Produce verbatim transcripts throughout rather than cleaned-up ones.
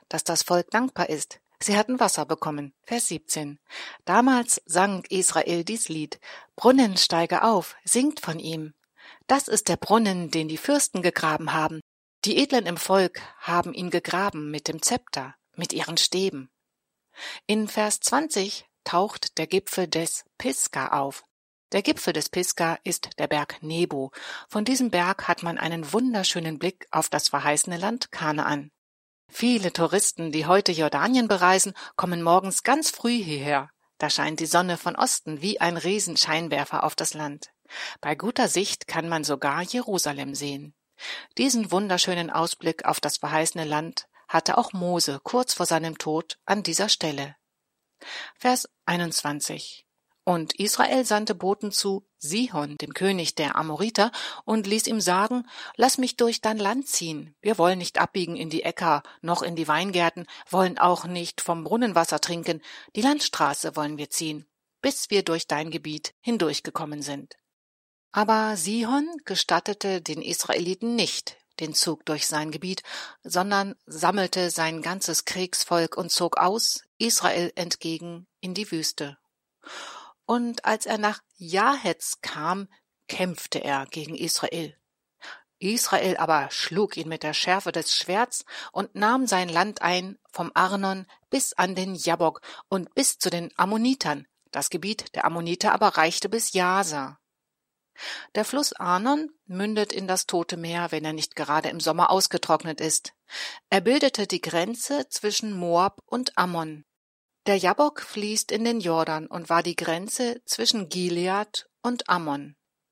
dass das Volk dankbar ist. Sie hatten Wasser bekommen. Vers siebzehn. Damals sang Israel dies Lied. Brunnen, steige auf, singt von ihm. Das ist der Brunnen, den die Fürsten gegraben haben. Die Edlen im Volk haben ihn gegraben mit dem Zepter, mit ihren Stäben. In Vers zwanzig taucht der Gipfel des Pisga auf. Der Gipfel des Pisga ist der Berg Nebo. Von diesem Berg hat man einen wunderschönen Blick auf das verheißene Land Kanaan. Viele Touristen, die heute Jordanien bereisen, kommen morgens ganz früh hierher. Da scheint die Sonne von Osten wie ein Riesenscheinwerfer auf das Land. Bei guter Sicht kann man sogar Jerusalem sehen. Diesen wunderschönen Ausblick auf das verheißene Land hatte auch Mose kurz vor seinem Tod an dieser Stelle. Vers einundzwanzig. Und Israel sandte Boten zu Sihon, dem König der Amoriter, und ließ ihm sagen, lass mich durch dein Land ziehen. Wir wollen nicht abbiegen in die Äcker, noch in die Weingärten, wollen auch nicht vom Brunnenwasser trinken. Die Landstraße wollen wir ziehen, bis wir durch dein Gebiet hindurchgekommen sind. Aber Sihon gestattete den Israeliten nicht den Zug durch sein Gebiet, sondern sammelte sein ganzes Kriegsvolk und zog aus, Israel entgegen, in die Wüste. Und als er nach Jahez kam, kämpfte er gegen Israel. Israel aber schlug ihn mit der Schärfe des Schwerts und nahm sein Land ein, vom Arnon bis an den Jabbok und bis zu den Ammonitern. Das Gebiet der Ammoniter aber reichte bis Jasa. Der Fluss Arnon mündet in das Tote Meer, wenn er nicht gerade im Sommer ausgetrocknet ist. Er bildete die Grenze zwischen Moab und Ammon. Der Jabbok fließt in den Jordan und war die Grenze zwischen Gilead und Ammon.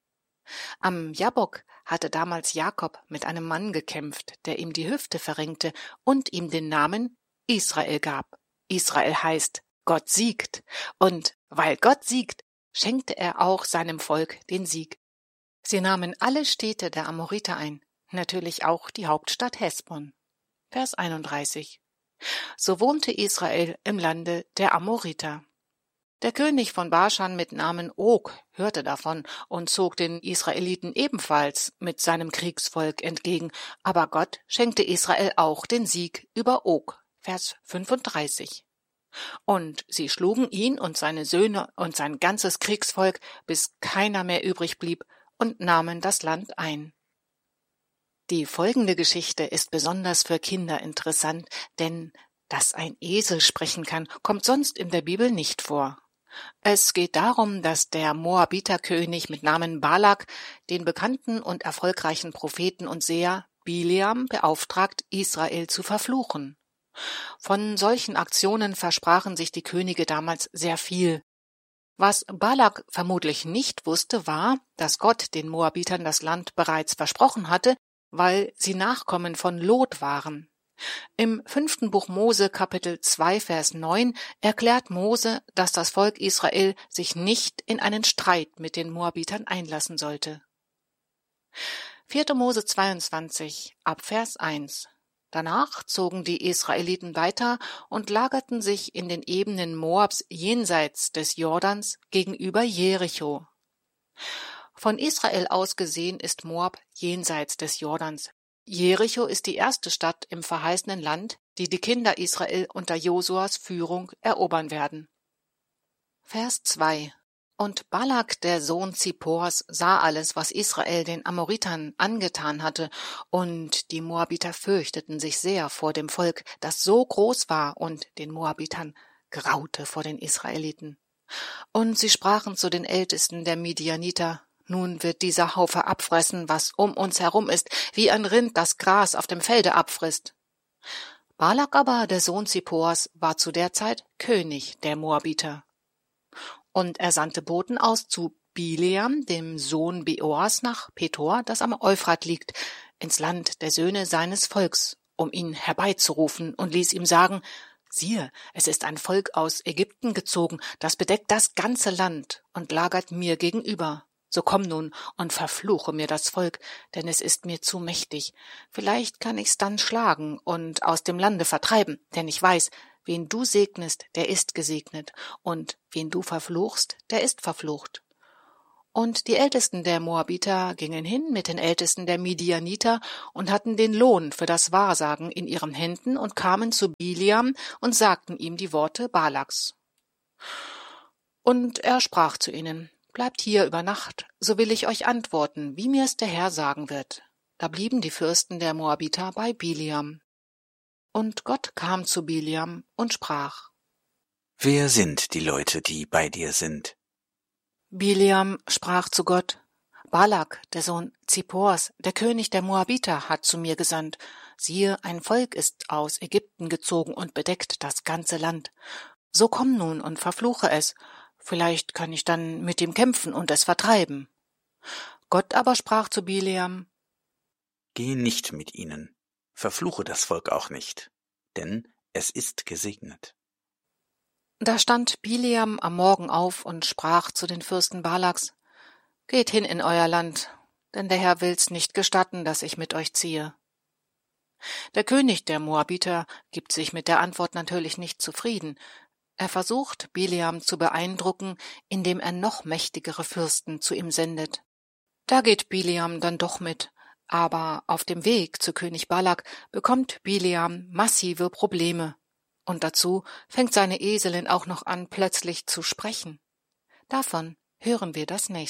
Am Jabbok hatte damals Jakob mit einem Mann gekämpft, der ihm die Hüfte verrenkte und ihm den Namen Israel gab. Israel heißt, Gott siegt. Und weil Gott siegt, schenkte er auch seinem Volk den Sieg. Sie nahmen alle Städte der Amoriter ein, natürlich auch die Hauptstadt Hesbon. Vers einunddreißig. So wohnte Israel im Lande der Amoriter. Der König von Baschan mit Namen Og hörte davon und zog den Israeliten ebenfalls mit seinem Kriegsvolk entgegen, aber Gott schenkte Israel auch den Sieg über Og. Vers fünfunddreißig. Und sie schlugen ihn und seine Söhne und sein ganzes Kriegsvolk, bis keiner mehr übrig blieb, und nahmen das Land ein. Die folgende Geschichte ist besonders für Kinder interessant, denn dass ein Esel sprechen kann, kommt sonst in der Bibel nicht vor. Es geht darum, dass der Moabiterkönig mit Namen Balak den bekannten und erfolgreichen Propheten und Seher Bileam beauftragt, Israel zu verfluchen. Von solchen Aktionen versprachen sich die Könige damals sehr viel. Was Balak vermutlich nicht wusste, war, dass Gott den Moabitern das Land bereits versprochen hatte, weil sie Nachkommen von Lot waren. Im fünften Buch Mose, Kapitel zwei, Vers neun, erklärt Mose, dass das Volk Israel sich nicht in einen Streit mit den Moabitern einlassen sollte. vierter Mose zweiundzwanzig, ab Vers eins. Danach zogen die Israeliten weiter und lagerten sich in den Ebenen Moabs jenseits des Jordans gegenüber Jericho. Von Israel aus gesehen ist Moab jenseits des Jordans. Jericho ist die erste Stadt im verheißenen Land, die die Kinder Israel unter Josuas Führung erobern werden. Vers zwei. Und Balak, der Sohn Zippors, sah alles, was Israel den Amoritern angetan hatte, und die Moabiter fürchteten sich sehr vor dem Volk, das so groß war, und den Moabitern graute vor den Israeliten. Und sie sprachen zu den Ältesten der Midianiter: Nun wird dieser Haufe abfressen, was um uns herum ist, wie ein Rind das Gras auf dem Felde abfrisst. Balak aber, der Sohn Zippors, war zu der Zeit König der Moabiter. Und er sandte Boten aus zu Bileam, dem Sohn Beors, nach Petor, das am Euphrat liegt, ins Land der Söhne seines Volks, um ihn herbeizurufen, und ließ ihm sagen: Siehe, es ist ein Volk aus Ägypten gezogen, das bedeckt das ganze Land und lagert mir gegenüber. So komm nun und verfluche mir das Volk, denn es ist mir zu mächtig. Vielleicht kann ich's dann schlagen und aus dem Lande vertreiben, denn ich weiß, wen du segnest, der ist gesegnet, und wen du verfluchst, der ist verflucht. Und die Ältesten der Moabiter gingen hin mit den Ältesten der Midianiter und hatten den Lohn für das Wahrsagen in ihren Händen und kamen zu Biliam und sagten ihm die Worte Balaks. Und er sprach zu ihnen: Bleibt hier über Nacht, so will ich euch antworten, wie mir's der Herr sagen wird. Da blieben die Fürsten der Moabiter bei Biliam. Und Gott kam zu Biliam und sprach: Wer sind die Leute, die bei dir sind? Biliam sprach zu Gott: Balak, der Sohn Zippors, der König der Moabiter, hat zu mir gesandt. Siehe, ein Volk ist aus Ägypten gezogen und bedeckt das ganze Land. So komm nun und verfluche es. Vielleicht kann ich dann mit ihm kämpfen und es vertreiben. Gott aber sprach zu Biliam: Geh nicht mit ihnen, verfluche das Volk auch nicht, denn es ist gesegnet. Da stand Biliam am Morgen auf und sprach zu den Fürsten Balaks: Geht hin in euer Land, denn der Herr will's nicht gestatten, dass ich mit euch ziehe. Der König der Moabiter gibt sich mit der Antwort natürlich nicht zufrieden. Er versucht, Biliam zu beeindrucken, indem er noch mächtigere Fürsten zu ihm sendet. Da geht Biliam dann doch mit, aber auf dem Weg zu König Balak bekommt Biliam massive Probleme. Und dazu fängt seine Eselin auch noch an, plötzlich zu sprechen. Davon hören wir das nächste